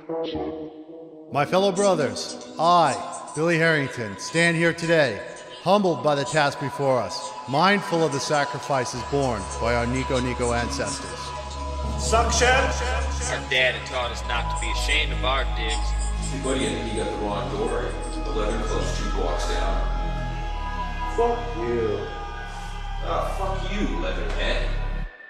My fellow brothers, I, Billy Harrington, stand here today, humbled by the task before us, mindful of the sacrifices borne by our Nico ancestors. Suction! Our dad had taught us not to be ashamed of our digs. Hey buddy, I think you got the wrong door. 11 close 2 blocks down. Fuck you. Ah, fuck you, Leatherhead.